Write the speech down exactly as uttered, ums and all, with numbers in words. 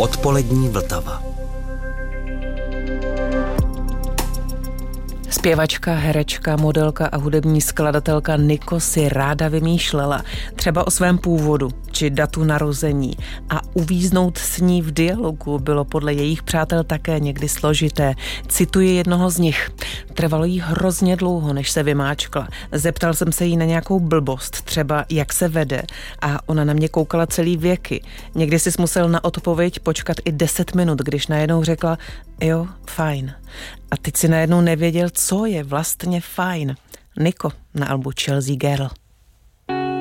Odpolední Vltava. Zpěvačka, herečka, modelka a hudební skladatelka Niko si ráda vymýšlela třeba o svém původu či datu narození a uvíznout s ní v dialogu bylo podle jejich přátel také někdy složité. Cituji jednoho z nich. Trvalo jí hrozně dlouho, než se vymáčkla. Zeptal jsem se jí na nějakou blbost, třeba jak se vede, a ona na mě koukala celý věky. Někdy jsi musel na odpověď počkat i deset minut, když najednou řekla jo, fajn. A teď si najednou nevěděl, co je vlastně fajn. Niko na albu Chelsea Girl.